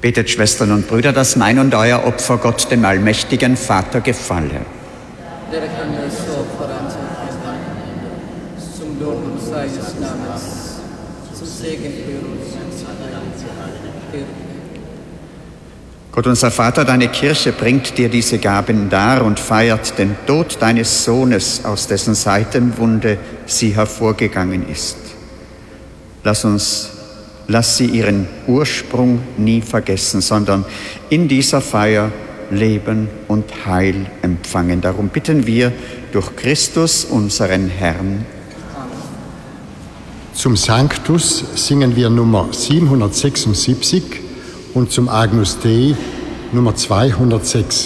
Betet, Schwestern und Brüder, dass mein und euer Opfer Gott, dem allmächtigen Vater, gefalle. Der kann das Opfer anzunehmen, zum Lob seines Namens, zum Segen für uns und zu Heil. Gott, unser Vater, deine Kirche bringt dir diese Gaben dar und feiert den Tod deines Sohnes, aus dessen Seitenwunde sie hervorgegangen ist. Lass sie ihren Ursprung nie vergessen, sondern in dieser Feier Leben und Heil empfangen. Darum bitten wir durch Christus, unseren Herrn. Zum Sanctus singen wir Nummer 776 und zum Agnus Dei Nummer 206.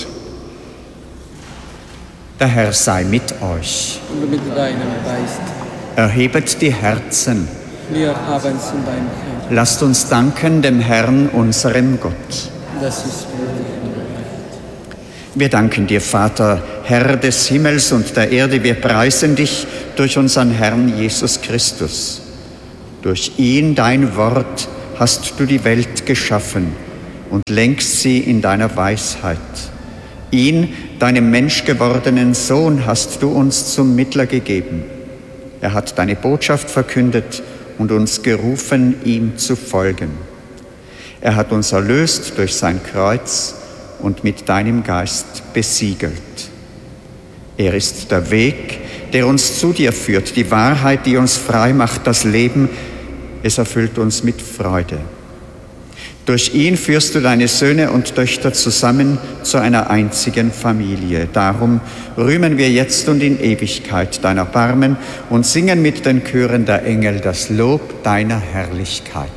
Der Herr sei mit euch. Und mit deinem Geist. Erhebet die Herzen. Wir haben es in deinem Herrn. Lasst uns danken dem Herrn, unserem Gott. Das ist würdig und recht. Wir danken dir, Vater, Herr des Himmels und der Erde. Wir preisen dich durch unseren Herrn Jesus Christus. Durch ihn, dein Wort, hast du die Welt geschaffen und lenkst sie in deiner Weisheit. Ihn, deinem menschgewordenen Sohn, hast du uns zum Mittler gegeben. Er hat deine Botschaft verkündet und uns gerufen, ihm zu folgen. Er hat uns erlöst durch sein Kreuz und mit deinem Geist besiegelt. Er ist der Weg, der uns zu dir führt, die Wahrheit, die uns frei macht, das Leben, es erfüllt uns mit Freude. Durch ihn führst du deine Söhne und Töchter zusammen zu einer einzigen Familie. Darum rühmen wir jetzt und in Ewigkeit dein Erbarmen und singen mit den Chören der Engel das Lob deiner Herrlichkeit.